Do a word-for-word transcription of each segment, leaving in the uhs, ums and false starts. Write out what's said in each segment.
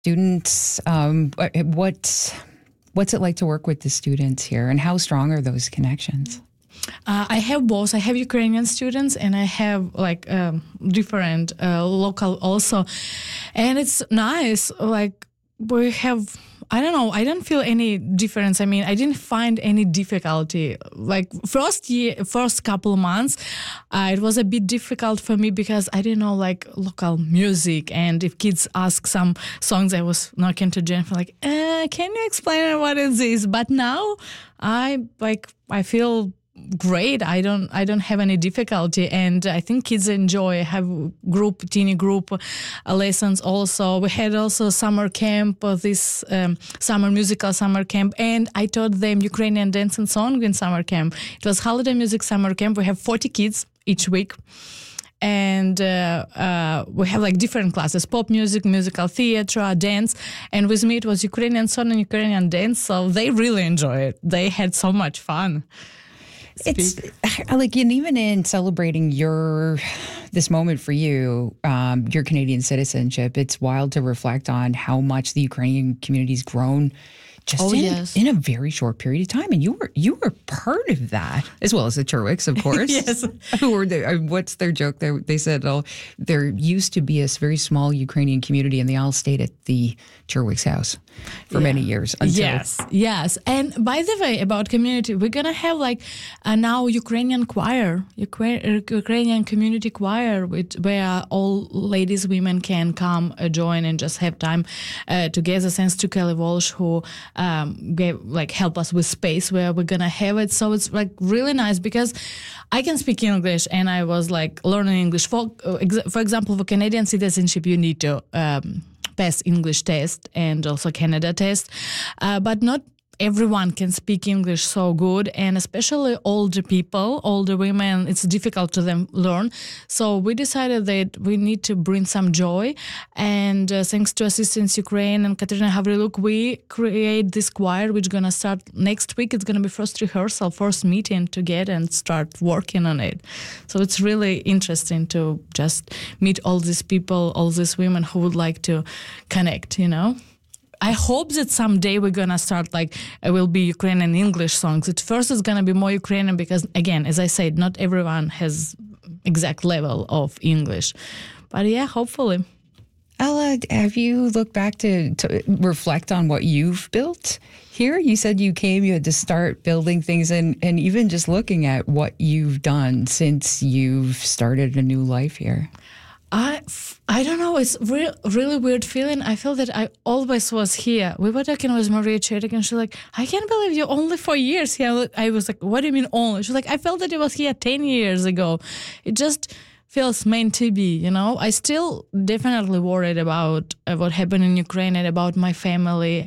students? Um, what what's it like to work with the students here, and how strong are those connections? Uh, I have both. I have Ukrainian students and I have like um, different uh, local also, and it's nice. Like we have, I don't know, I don't feel any difference. I mean, I didn't find any difficulty. Like first year, first couple of months, uh, it was a bit difficult for me because I didn't know like local music. And if kids ask some songs, I was knocking to Jennifer like, uh, can you explain what is this? But now I like, I feel great. I don't I don't have any difficulty, and I think kids enjoy. Have group teeny group uh, lessons also. We had also summer camp, uh, this um, summer musical summer camp, and I taught them Ukrainian dance and song in summer camp. It was holiday music summer camp. We have forty kids each week. And uh, uh, we have like different classes, pop music, musical theater, dance. And with me, it was Ukrainian song and Ukrainian dance. So they really enjoy it. They had so much fun. It's like, and even in celebrating your, this moment for you, um, your Canadian citizenship, it's wild to reflect on how much the Ukrainian community's grown just oh, in, yes. in a very short period of time. And you were you were part of that, as well as the Cherwicks, of course. Yes. Who were they, what's their joke? They, they said, oh, there used to be a very small Ukrainian community, and they all stayed at the Cherwicks house for yeah. many years. Until yes, yes. And by the way, about community, we're going to have like a now Ukrainian choir, Ukra- Ukrainian community choir, which, where all ladies, women can come uh, join and just have time uh, together. Thanks to Kelly Walsh, who um, gave like help us with space where we're going to have it. So it's like really nice because I can speak English, and I was like learning English. For, uh, ex- for example, for Canadian citizenship, you need to um, pass English test and also Canada test, uh, but not everyone can speak English so good, and especially older people, older women, it's difficult to them learn. So we decided that we need to bring some joy, and uh, thanks to Assistance Ukraine and Katerina Havriluk, we create this choir, which is going to start next week. It's going to be first rehearsal, first meeting to get and start working on it. So it's really interesting to just meet all these people, all these women who would like to connect, you know. I hope that someday we're going to start like, it will be Ukrainian English songs. At first it's going to be more Ukrainian because, again, as I said, not everyone has exact level of English. But yeah, hopefully. Ella, have you looked back to, to reflect on what you've built here? You said you came, you had to start building things, and, and even just looking at what you've done since you've started a new life here. I, I don't know. It's re- really weird feeling. I feel that I always was here. We were talking with Maria Cherik, and she's like, I can't believe you're only four years here. I was like, what do you mean only? She's like, I felt that it was here ten years ago. It just feels meant to be, you know? I still definitely worried about uh, what happened in Ukraine and about my family.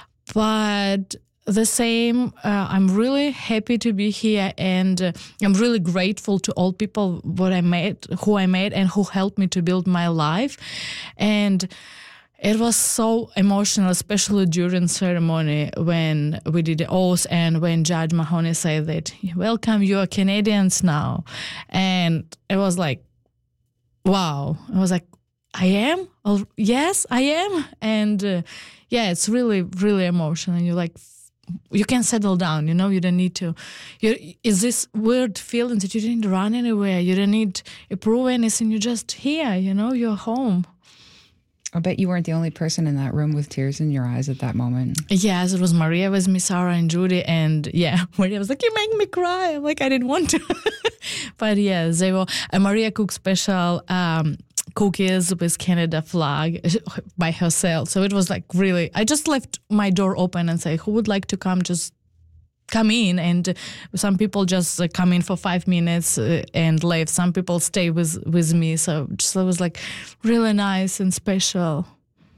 But the same, uh, I'm really happy to be here, and uh, I'm really grateful to all people what I met, who I met, and who helped me to build my life. And it was so emotional, especially during ceremony when we did the oath and when Judge Mahoney said that, welcome, you are Canadians now. And it was like, wow. I was like, I am? Oh, yes, I am. And uh, yeah, it's really, really emotional. And you're like, you can settle down, you know, you don't need to. You, is this weird feeling that you didn't run anywhere, you don't need to prove anything, you're just here, you know, you're home. I bet you weren't the only person in that room with tears in your eyes at that moment. Yes, it was Maria with me, Sarah and Judy, and yeah, Maria was like, you make me cry. I'm like, I didn't want to. But yeah, they were, uh, Maria cooked special um, cookies with Canada flag by herself. So it was like really, I just left my door open and say, who would like to come, just come in. And some people just uh, come in for five minutes uh, and leave. Some people stay with, with me. So just, it was like really nice and special.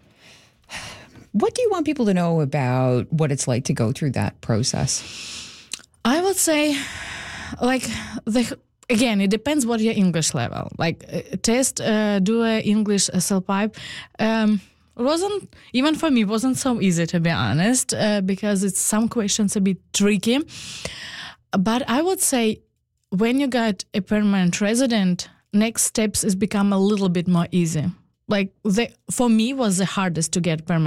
What do you want people to know about what it's like to go through that process? I would say, like, the again, it depends what your English level. Like, uh, test, uh, do a English S L pipe. Um, it wasn't, even for me, it wasn't so easy, to be honest, uh, because it's some questions a bit tricky. But I would say when you got a permanent resident, next steps is become a little bit more easy. like the, for me was the hardest to get permanent